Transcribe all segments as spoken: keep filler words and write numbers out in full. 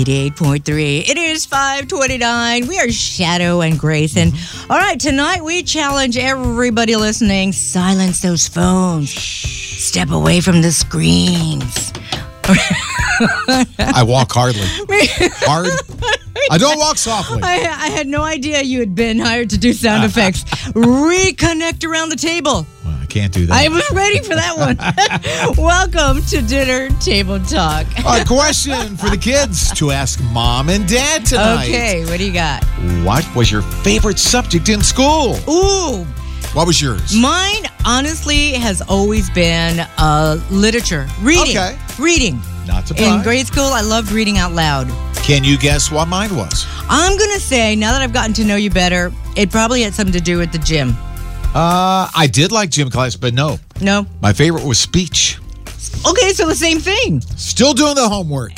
eighty-eight point three. It is five twenty-nine. We are Shadow and Grayson. All right, tonight we challenge everybody listening, silence those phones. Step away from the screens. I walk hardly. Hard? I don't walk softly. I, I had no idea you had been hired to do sound effects. Reconnect around the table. Well, I can't do that. I was ready for that one. Welcome to Dinner Table Talk. A question for the kids to ask mom and dad tonight. Okay, what do you got? What was your favorite subject in school? Ooh. What was yours? Mine, honestly, has always been uh, literature. Reading. Okay. Reading. Not surprised. In grade school, I loved reading out loud. Can you guess what mine was? I'm going to say, now that I've gotten to know you better, it probably had something to do with the gym. Uh, I did like gym class, but no. No? My favorite was speech. Okay, so the same thing. Still doing the homework.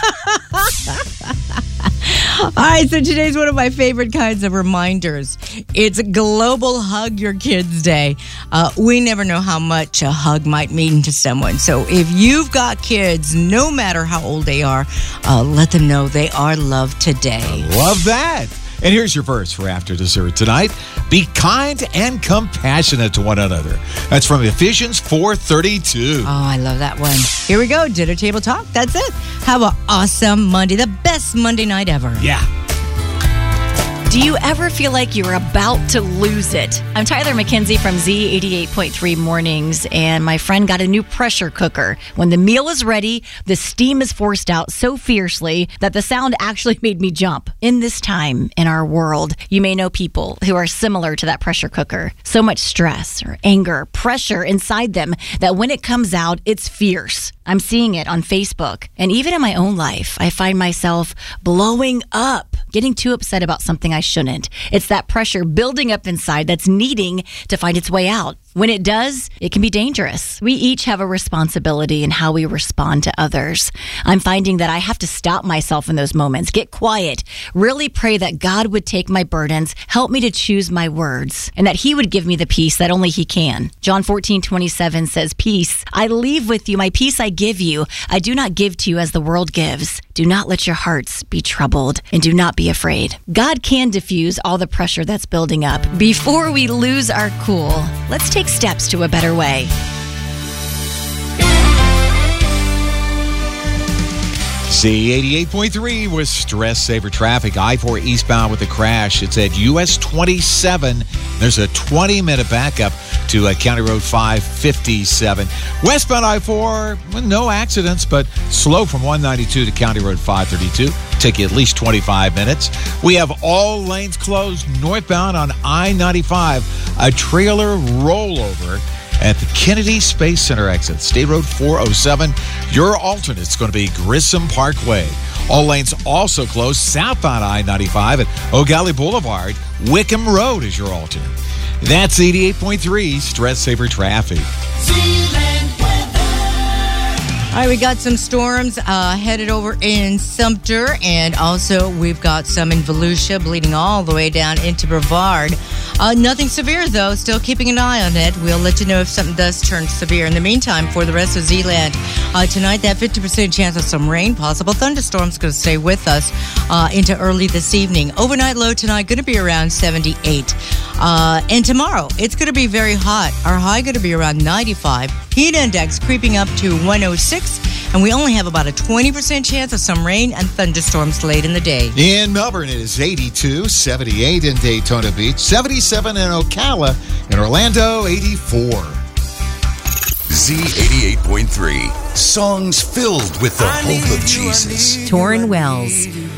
All right, so today's one of my favorite kinds of reminders. It's Global Hug Your Kids Day. Uh, we never know how much a hug might mean to someone. So if you've got kids, no matter how old they are, uh, let them know they are loved today. Love that. And here's your verse for after dessert tonight. Be kind and compassionate to one another. That's from Ephesians four thirty-two. Oh, I love that one. Here we go. Dinner Table Talk. That's it. Have an awesome Monday. The best Monday night ever. Yeah. Do you ever feel like you're about to lose it? I'm Tyler McKenzie from Z eighty-eight point three Mornings, and my friend got a new pressure cooker. When the meal is ready, the steam is forced out so fiercely that the sound actually made me jump. In this time in our world, you may know people who are similar to that pressure cooker. So much stress or anger, pressure inside them that when it comes out, it's fierce. I'm seeing it on Facebook. And even in my own life, I find myself blowing up, getting too upset about something I shouldn't. It's that pressure building up inside that's needing to find its way out. When it does, it can be dangerous. We each have a responsibility in how we respond to others. I'm finding that I have to stop myself in those moments, get quiet, really pray that God would take my burdens, help me to choose my words, and that He would give me the peace that only He can. John fourteen twenty-seven says, "Peace I leave with you, my peace I give you. I do not give to you as the world gives. Do not let your hearts be troubled, and do not be afraid." God can diffuse all the pressure that's building up. Before we lose our cool, let's take steps to a better way. Z eighty-eight point three with Stress Saver Traffic. I four eastbound with a crash. It's at U S twenty-seven. There's a twenty-minute backup to uh, County Road five fifty-seven. Westbound I four, well, no accidents, but slow from one ninety-two to County Road five thirty-two. Take you at least twenty-five minutes. We have all lanes closed northbound on I ninety-five. A trailer rollover at the Kennedy Space Center exit, State Road four oh seven. Your alternate's going to be Grissom Parkway. All lanes also closed southbound I ninety-five at O'Galley Boulevard. Wickham Road is your alternate. That's eighty-eight point three Stress Saver Traffic. All right, we got some storms uh, headed over in Sumter, and also we've got some in Volusia bleeding all the way down into Brevard. Uh, nothing severe, though. Still keeping an eye on it. We'll let you know if something does turn severe. In the meantime, for the rest of Z-Land, uh, tonight that fifty percent chance of some rain, possible thunderstorms going to stay with us uh, into early this evening. Overnight low tonight going to be around seventy-eight. Uh, and tomorrow, it's going to be very hot. Our high going to be around ninety-five. Heat index creeping up to one oh six. And we only have about a twenty percent chance of some rain and thunderstorms late in the day. In Melbourne, it is eighty-two, seventy-eight in Daytona Beach, seventy-seven in Ocala, in Orlando, eighty-four. Z eighty-eight point three. Songs filled with the hope of Jesus. Torrin Wells.